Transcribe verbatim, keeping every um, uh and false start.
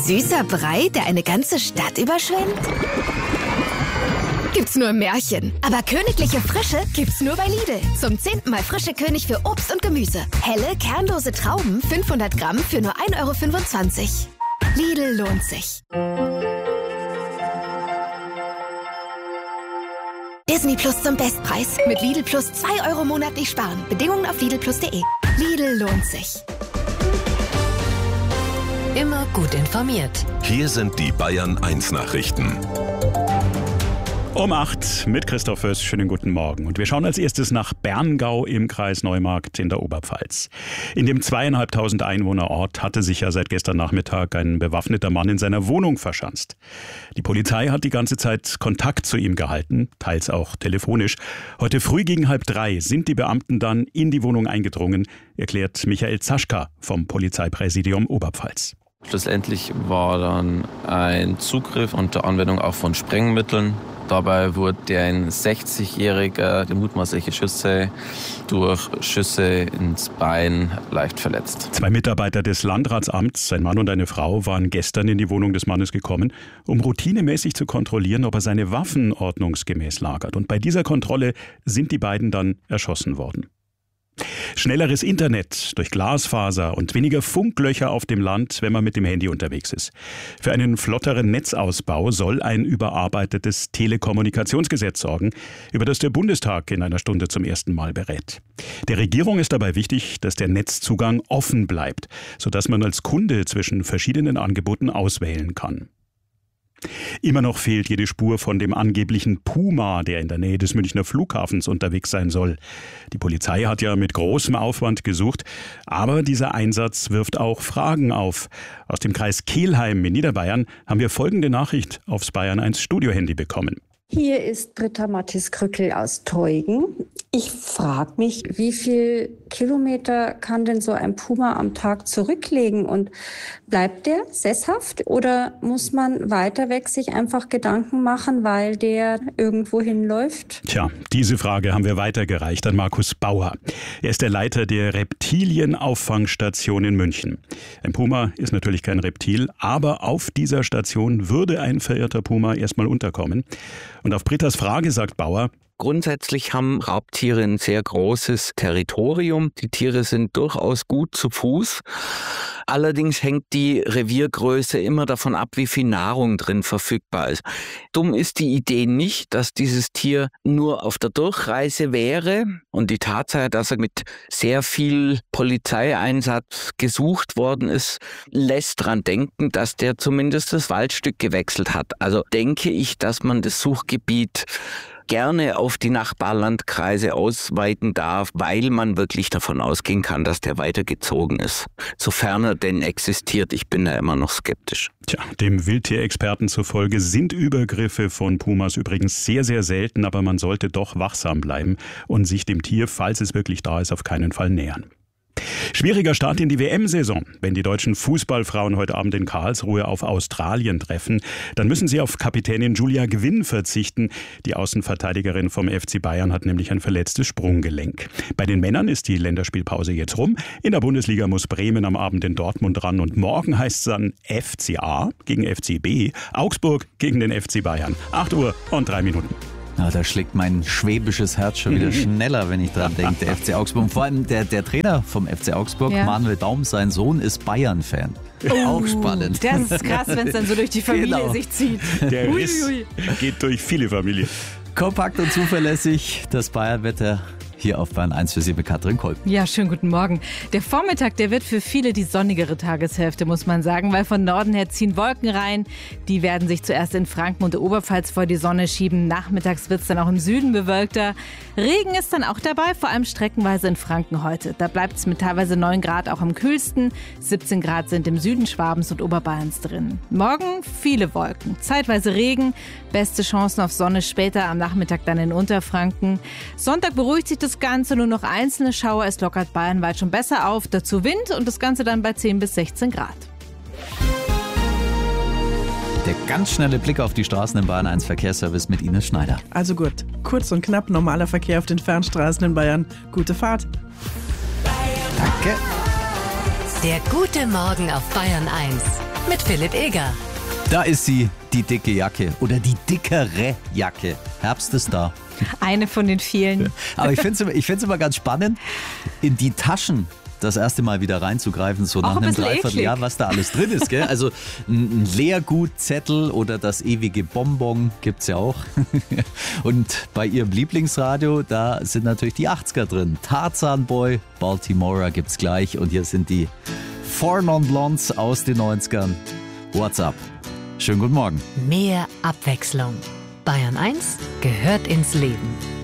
Süßer Brei, der eine ganze Stadt überschwemmt? Gibt's nur im Märchen. Aber königliche Frische gibt's nur bei Lidl. Zum zehnten Mal frische König für Obst und Gemüse. Helle, kernlose Trauben, fünfhundert Gramm für nur ein Euro fünfundzwanzig. Lidl lohnt sich. Disney Plus zum Bestpreis. Mit Lidl Plus zwei Euro monatlich sparen. Bedingungen auf lidl plus punkt de. Lidl lohnt sich. Immer gut informiert. Hier sind die Bayern eins Nachrichten. Um acht mit Christoph Föß. Schönen guten Morgen. Und wir schauen als erstes nach Berngau im Kreis Neumarkt in der Oberpfalz. In dem zweieinhalbtausend Einwohnerort hatte sich ja seit gestern Nachmittag ein bewaffneter Mann in seiner Wohnung verschanzt. Die Polizei hat die ganze Zeit Kontakt zu ihm gehalten, teils auch telefonisch. Heute früh gegen halb drei sind die Beamten dann in die Wohnung eingedrungen, erklärt Michael Zaschka vom Polizeipräsidium Oberpfalz. Schlussendlich war dann ein Zugriff unter Anwendung auch von Sprengmitteln. Dabei wurde ein sechzigjähriger, der mutmaßliche Schütze, durch Schüsse ins Bein leicht verletzt. Zwei Mitarbeiter des Landratsamts, ein Mann und eine Frau, waren gestern in die Wohnung des Mannes gekommen, um routinemäßig zu kontrollieren, ob er seine Waffen ordnungsgemäß lagert. Und bei dieser Kontrolle sind die beiden dann erschossen worden. Schnelleres Internet durch Glasfaser und weniger Funklöcher auf dem Land, wenn man mit dem Handy unterwegs ist. Für einen flotteren Netzausbau soll ein überarbeitetes Telekommunikationsgesetz sorgen, über das der Bundestag in einer Stunde zum ersten Mal berät. Der Regierung ist dabei wichtig, dass der Netzzugang offen bleibt, sodass man als Kunde zwischen verschiedenen Angeboten auswählen kann. Immer noch fehlt jede Spur von dem angeblichen Puma, der in der Nähe des Münchner Flughafens unterwegs sein soll. Die Polizei hat ja mit großem Aufwand gesucht, aber dieser Einsatz wirft auch Fragen auf. Aus dem Kreis Kelheim in Niederbayern haben wir folgende Nachricht aufs Bayern eins Studiohandy bekommen. Hier ist Britta Mattis-Krückel aus Teugen. Ich frage mich, wie viel Kilometer kann denn so ein Puma am Tag zurücklegen? Und bleibt der sesshaft oder muss man weiter weg sich einfach Gedanken machen, weil der irgendwo hinläuft? Tja, diese Frage haben wir weitergereicht an Markus Bauer. Er ist der Leiter der Reptilienauffangstation in München. Ein Puma ist natürlich kein Reptil, aber auf dieser Station würde ein verirrter Puma erstmal unterkommen. Und auf Brittas Frage sagt Bauer: Grundsätzlich haben Raubtiere ein sehr großes Territorium. Die Tiere sind durchaus gut zu Fuß. Allerdings hängt die Reviergröße immer davon ab, wie viel Nahrung drin verfügbar ist. Dumm ist die Idee nicht, dass dieses Tier nur auf der Durchreise wäre. Und die Tatsache, dass er mit sehr viel Polizeieinsatz gesucht worden ist, lässt daran denken, dass der zumindest das Waldstück gewechselt hat. Also denke ich, dass man das Suchgebiet gerne auf die Nachbarlandkreise ausweiten darf, weil man wirklich davon ausgehen kann, dass der weitergezogen ist. Sofern er denn existiert, ich bin da immer noch skeptisch. Tja, dem Wildtierexperten zufolge sind Übergriffe von Pumas übrigens sehr, sehr selten, aber man sollte doch wachsam bleiben und sich dem Tier, falls es wirklich da ist, auf keinen Fall nähern. Schwieriger Start in die W M-Saison. Wenn die deutschen Fußballfrauen heute Abend in Karlsruhe auf Australien treffen, dann müssen sie auf Kapitänin Julia Gwynn verzichten. Die Außenverteidigerin vom F C Bayern hat nämlich ein verletztes Sprunggelenk. Bei den Männern ist die Länderspielpause jetzt rum. In der Bundesliga muss Bremen am Abend in Dortmund ran und morgen heißt es dann F C A gegen F C B, Augsburg gegen den F C Bayern. acht Uhr und drei Minuten. Ja, da schlägt mein schwäbisches Herz schon wieder schneller, wenn ich dran denke, der F C Augsburg. Und vor allem der, der Trainer vom F C Augsburg, ja. Manuel Baum, sein Sohn, ist Bayern-Fan. Oh, auch spannend. Das ist krass, wenn es dann so durch die Familie genau. sich zieht. Der Riss geht durch viele Familien. Kompakt und zuverlässig, das Bayern-Wetter hier auf Bayern eins für Sie mit Katrin Kolb. Ja, schönen guten Morgen. Der Vormittag, der wird für viele die sonnigere Tageshälfte, muss man sagen, weil von Norden her ziehen Wolken rein. Die werden sich zuerst in Franken und der Oberpfalz vor die Sonne schieben. Nachmittags wird es dann auch im Süden bewölkter. Regen ist dann auch dabei, vor allem streckenweise in Franken heute. Da bleibt es mit teilweise neun Grad auch am kühlsten. siebzehn Grad sind im Süden Schwabens und Oberbayerns drin. Morgen viele Wolken, zeitweise Regen. Beste Chancen auf Sonne später am Nachmittag dann in Unterfranken. Sonntag beruhigt sich das Ganze, nur noch einzelne Schauer. Es lockert bayernweit schon besser auf. Dazu Wind und das Ganze dann bei zehn bis sechzehn Grad. Der ganz schnelle Blick auf die Straßen im Bayern eins Verkehrsservice mit Ines Schneider. Also gut, kurz und knapp, normaler Verkehr auf den Fernstraßen in Bayern. Gute Fahrt. Danke. Der gute Morgen auf Bayern eins mit Philipp Eger. Da ist sie, die dicke Jacke oder die dickere Jacke. Herbst ist da. Eine von den vielen. Aber ich finde es ich find's immer ganz spannend, in die Taschen das erste Mal wieder reinzugreifen, so nach Auch ein einem bisschen Dreivierteljahr, eklig. was da alles drin ist. Gell? Also ein Leergutzettel oder das ewige Bonbon gibt's ja auch. Und bei ihrem Lieblingsradio, da sind natürlich die achtziger drin. Tarzan Boy, Baltimora gibt's gleich. Und hier sind die Four Non Blondes aus den neunzigern. What's up? Schönen guten Morgen. Mehr Abwechslung. Bayern eins gehört ins Leben.